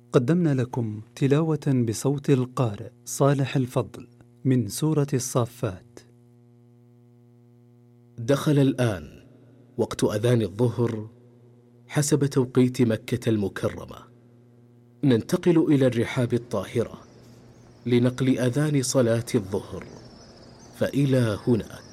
قدمنا لكم تلاوة بصوت القارئ صالح الفضل من سورة الصافات. دخل الآن وقت أذان الظهر حسب توقيت مكة المكرمة. ننتقل إلى الرحاب الطاهرة لنقل أذان صلاة الظهر، فإلى هناك.